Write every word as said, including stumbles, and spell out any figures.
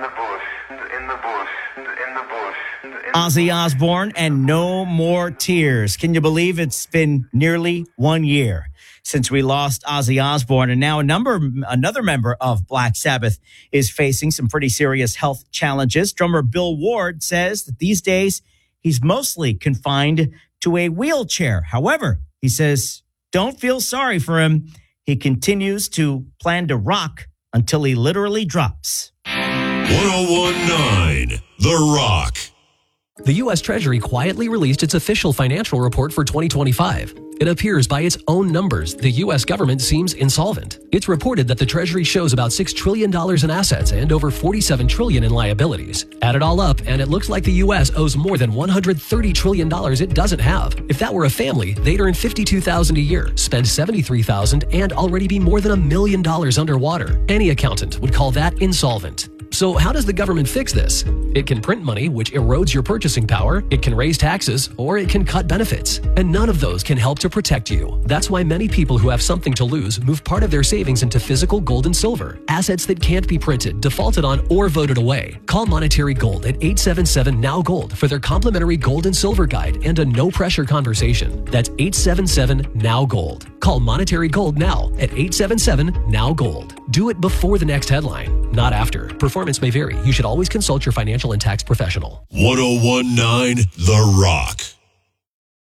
the bush, in the bush, in the bush. In the Ozzy Osbourne and No More Tears. Can you believe it's been nearly one year since we lost Ozzy Osbourne, and now a number, another member of Black Sabbath is facing some pretty serious health challenges. Drummer Bill Ward says that these days he's mostly confined to a wheelchair. However, he says, don't feel sorry for him. He continues to plan to rock until he literally drops. ten nineteen The Rock. The U S Treasury quietly released its official financial report for twenty twenty-five. It appears by its own numbers, the U S government seems insolvent. It's reported that the Treasury shows about six trillion dollars in assets and over forty-seven trillion dollars in liabilities. Add it all up, and it looks like the U S owes more than one hundred thirty trillion dollars it doesn't have. If that were a family, they'd earn fifty-two thousand dollars a year, spend seventy-three thousand dollars, and already be more than a million dollars underwater. Any accountant would call that insolvent. So how does the government fix this? It can print money, which erodes your purchasing power, it can raise taxes, or it can cut benefits. And none of those can help to protect you. That's why many people who have something to lose move part of their savings into physical gold and silver, assets that can't be printed, defaulted on, or voted away. Call Monetary Gold at eight seven seven N O W Gold for their complimentary gold and silver guide and a no-pressure conversation. That's eight seven seven N O W Gold. Call Monetary Gold now at eight seven seven N O W Gold. Do it before the next headline, not after. Performance may vary. You should always consult your financial and tax professional. ten nineteen The Rock.